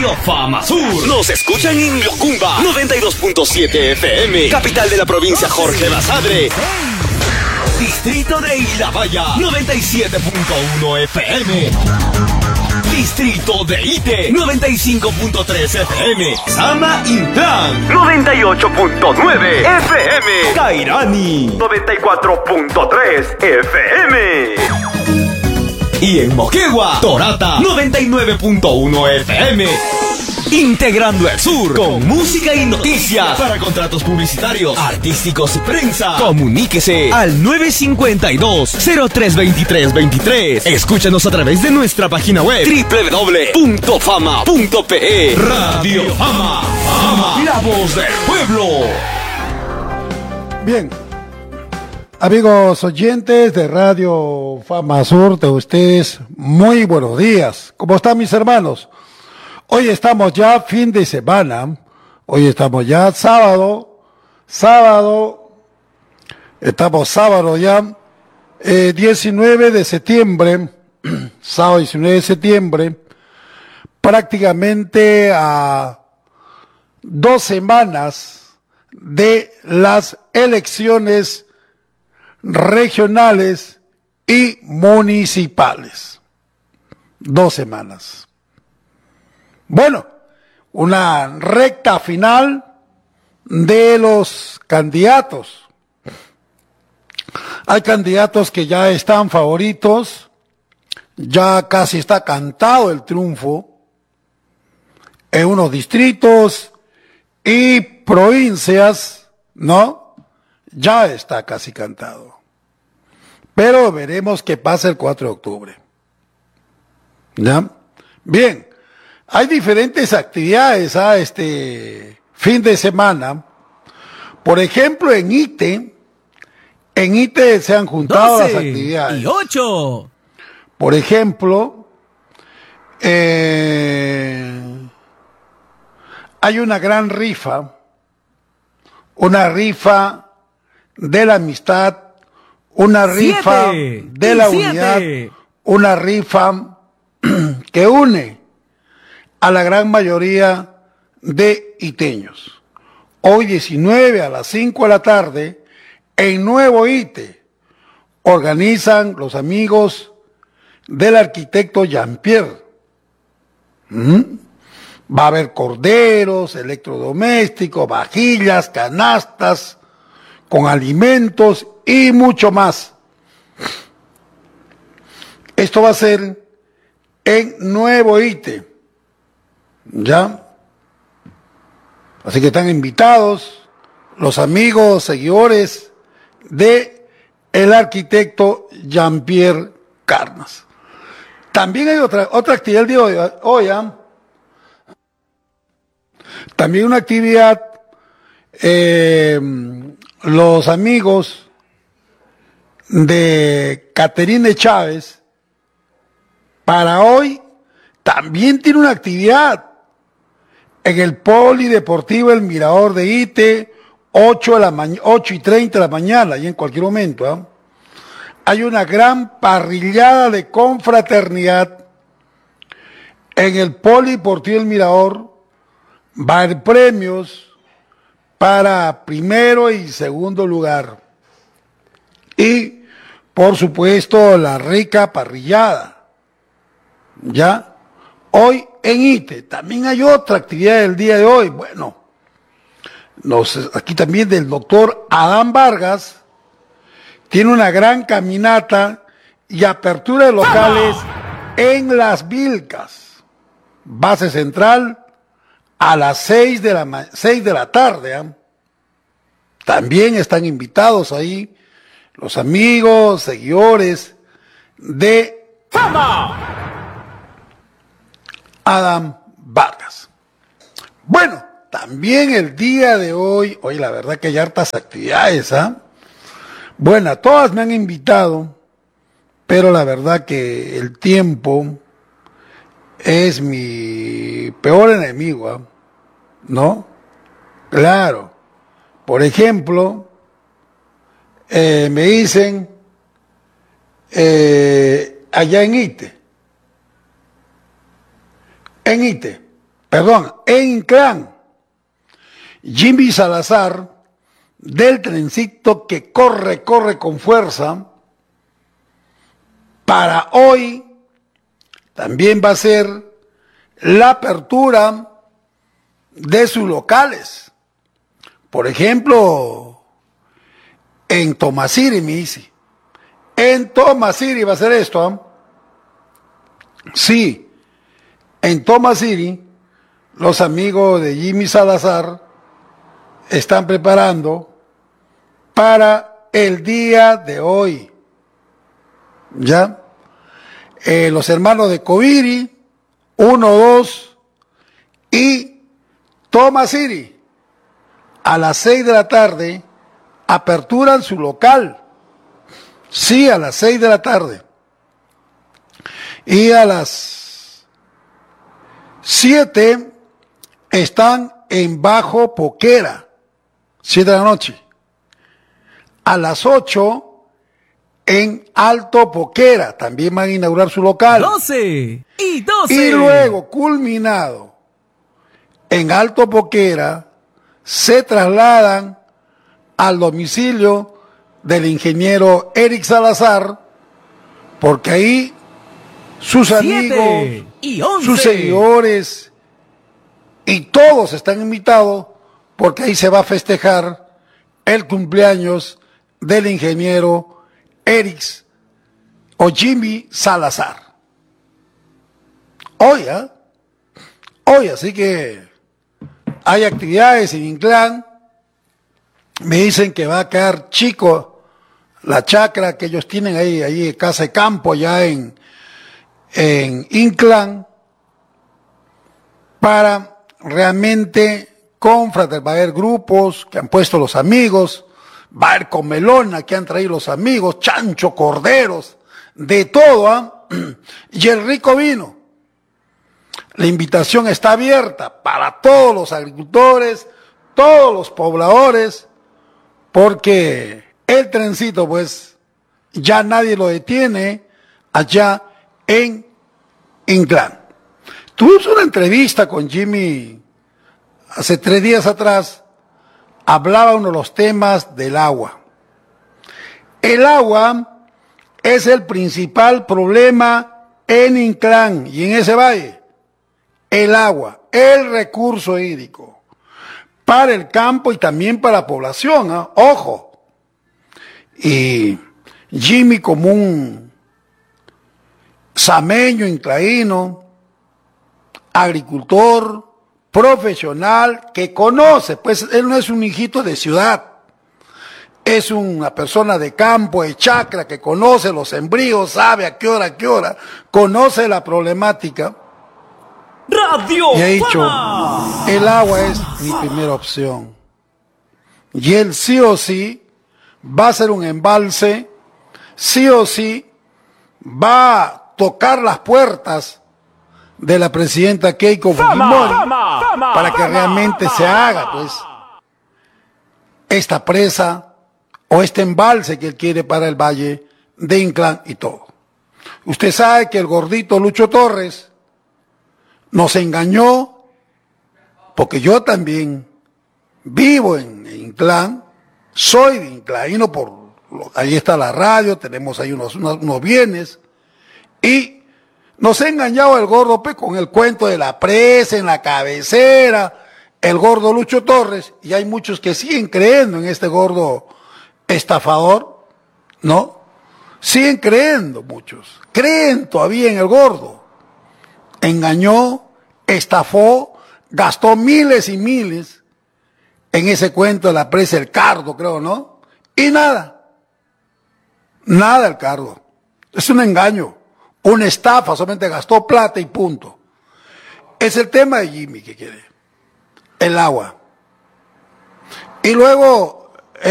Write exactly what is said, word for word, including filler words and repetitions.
Radio Fama Sur. Nos escuchan en Yocumba, noventa y dos punto siete F M, capital de la provincia Jorge Basadre. Distrito de Ilabaya, noventa y siete punto uno F M. Distrito de Ite, noventa y cinco punto tres F M. Sama Intlan, noventa y ocho punto nueve F M. Cairani, noventa y cuatro punto tres F M. Y en Moquegua, Torata, noventa y nueve punto uno F M. Integrando el sur con música y noticias. Para contratos publicitarios, artísticos y prensa, comuníquese al nueve cinco dos, cero tres dos tres dos tres. Escúchanos a través de nuestra página web doble u doble u doble u punto fama punto pe. Radio Fama, Fama, la voz del pueblo. Bien, amigos oyentes de Radio Fama Sur, de ustedes, muy buenos días. ¿Cómo están mis hermanos? Hoy estamos ya fin de semana, hoy estamos ya sábado, sábado, estamos sábado ya, eh, diecinueve de septiembre, sábado diecinueve de septiembre, prácticamente a dos semanas de las elecciones regionales y municipales. Dos semanas. Bueno, una recta final de los candidatos. Hay candidatos que ya están favoritos, ya casi está cantado el triunfo en unos distritos y provincias, ¿no? Ya está casi cantado. Pero veremos qué pasa el cuatro de octubre. ¿Ya? Bien. Hay diferentes actividades a este fin de semana. Por ejemplo, en Ite, en Ite se han juntado las actividades. Y ocho. Por ejemplo, eh, hay una gran rifa, una rifa de la amistad, una rifa Siete. de la Siete. unidad, una rifa que une a la gran mayoría de iteños. Hoy diecinueve a las cinco de la tarde, en Nuevo Ite, organizan los amigos del arquitecto Jean-Pierre. ¿Mm? Va a haber corderos, electrodomésticos, vajillas, canastas, con alimentos y mucho más. Esto va a ser en Nuevo Ite. ¿Ya? Así que están invitados los amigos, seguidores de el arquitecto Jean-Pierre Carnas. También hay otra, otra actividad el día de hoy, ¿eh? También una actividad, eh, los amigos de Caterine Chávez, para hoy también tiene una actividad en el Polideportivo El Mirador de Ite, ocho, de la ma- ocho y treinta de la mañana, y en cualquier momento. ¿eh? Hay una gran parrillada de confraternidad en el Polideportivo El Mirador. Va a haber premios para primero y segundo lugar. Y, por supuesto, la rica parrillada. ¿Ya? Hoy en Ite. También hay otra actividad del día de hoy. Bueno, nos, aquí también del doctor Adán Vargas. Tiene una gran caminata y apertura de locales en Las Vilcas. Base central a las seis de la, seis de la tarde. ¿eh? También están invitados ahí los amigos, seguidores de ¡Fama! Adán Vargas. Bueno, también el día de hoy, hoy la verdad que hay hartas actividades, ¿ah? ¿eh? Bueno, todas me han invitado, pero la verdad que el tiempo es mi peor enemigo, ¿eh? ¿No? Claro. Por ejemplo, eh, me dicen eh, allá en Ite, en Ite, perdón, en Inclán, Jimmy Salazar, del trencito que corre, corre con fuerza, para hoy también va a ser la apertura de sus locales. Por ejemplo, en Tomasiri, me dice. En Tomasiri va a ser esto. ¿eh? Sí, en Tomasiri, los amigos de Jimmy Salazar están preparando para el día de hoy. ¿Ya? Eh, los hermanos de Coviri, uno, dos y Tomasiri, a las seis de la tarde, aperturan su local. Sí, a las seis de la tarde. Y a las siete están en Bajo Poquera, siete de la noche. A las ocho en Alto Poquera, también van a inaugurar su local. doce y doce. Y luego, culminado en Alto Poquera, se trasladan al domicilio del ingeniero Eric Salazar, porque ahí sus amigos, y once. sus seguidores y todos están invitados, porque ahí se va a festejar el cumpleaños del ingeniero Eric o Jimmy Salazar. Hoy, ¿eh? Hoy, así que hay actividades en Inclán. Me dicen que va a quedar chico la chacra que ellos tienen ahí, ahí casa de campo, ya en, en Inclán, para realmente confrater. Va a haber grupos que han puesto los amigos, va a haber comelona que han traído los amigos, chancho, corderos, de todo, ¿eh? Y el rico vino. La invitación está abierta para todos los agricultores, todos los pobladores, porque el trencito, pues, ya nadie lo detiene allá en Inclán. Tuvimos una entrevista con Jimmy hace tres días atrás, hablaba uno de los temas del agua. El agua es el principal problema en Inclán y en ese valle. El agua, el recurso hídrico, para el campo y también para la población, ¿eh? Ojo. Y Jimmy, como un sameño, inclaíno, agricultor, profesional, que conoce, pues él no es un hijito de ciudad, es una persona de campo, de chacra, que conoce los sembríos, sabe a qué hora, a qué hora, conoce la problemática. Radio Y ha dicho, Fama. el agua es mi primera opción. Y él sí o sí va a ser un embalse, sí o sí va a tocar las puertas de la presidenta Keiko Fujimori para que realmente se haga, pues, esta presa o este embalse que él quiere para el Valle de Inclán y todo. Usted sabe que el gordito Lucho Torres nos engañó, porque yo también vivo en Inclán, soy de Inclaíno, por ahí está la radio, tenemos ahí unos, unos, unos bienes, y nos ha engañado el gordo pues, con el cuento de la presa en la cabecera, el gordo Lucho Torres, y hay muchos que siguen creyendo en este gordo estafador, ¿no? Siguen creyendo muchos, creen todavía en el gordo. Engañó, estafó, gastó miles y miles en ese cuento de la presa El Cardo, creo, ¿no? Y nada, nada el Cardo. Es un engaño, una estafa, solamente gastó plata y punto. Es el tema de Jimmy que quiere, el agua. Y luego